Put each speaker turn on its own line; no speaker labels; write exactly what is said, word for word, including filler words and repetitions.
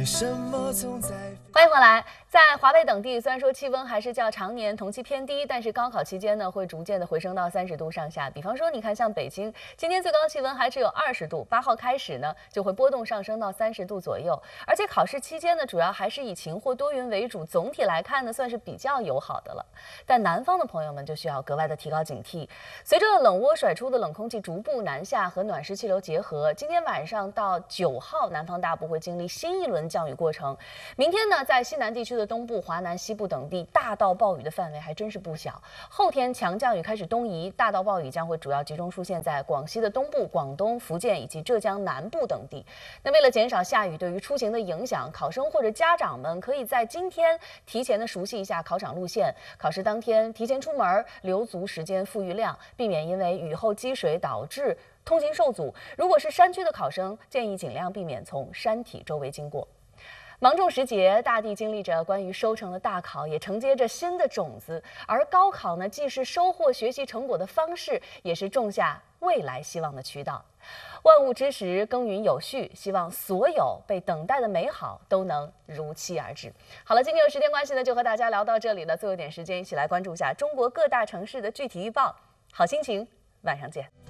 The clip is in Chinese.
什么总在？
欢迎回来。在华北等地，虽然说气温还是较常年同期偏低，但是高考期间呢，会逐渐的回升到三十度上下。比方说，你看像北京，今天最高气温还只有二十度，八号开始呢，就会波动上升到三十度左右。而且考试期间呢，主要还是以晴或多云为主，总体来看呢，算是比较友好的了。但南方的朋友们就需要格外的提高警惕。随着冷涡甩出的冷空气逐步南下，和暖湿气流结合，今天晚上到九号，南方大部会经历新一轮降雨过程。明天呢，在西南地区的东部、华南西部等地，大到暴雨的范围还真是不小。后天强降雨开始东移，大到暴雨将会主要集中出现在广西的东部、广东、福建以及浙江南部等地。那为了减少下雨对于出行的影响，考生或者家长们可以在今天提前的熟悉一下考场路线，考试当天提前出门，留足时间富裕量，避免因为雨后积水导致通行受阻。如果是山区的考生，建议尽量避免从山体周围经过。芒种时节，大地经历着关于收成的大考，也承接着新的种子。而高考呢，既是收获学习成果的方式，也是种下未来希望的渠道。万物之时，耕耘有序，希望所有被等待的美好都能如期而至。好了，今天有时间关系呢，就和大家聊到这里了。最后一点时间，一起来关注一下中国各大城市的具体预报。好心情，晚上见。